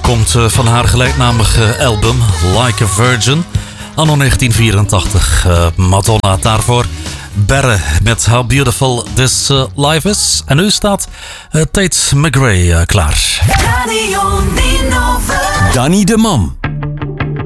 komt van haar gelijknamige album Like a Virgin, anno 1984. Madonna daarvoor. Berre met How Beautiful This Life Is. En nu staat Tate McRae klaar. Radio Ninove. Danny de Man.